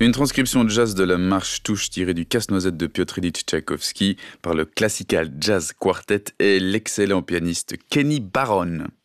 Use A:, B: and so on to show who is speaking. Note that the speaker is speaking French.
A: Une transcription jazz de la marche touche tirée du Casse-noisette de Piotr Ilyich Tchaïkovski par le Classical Jazz Quartet et l'excellent pianiste Kenny Barron.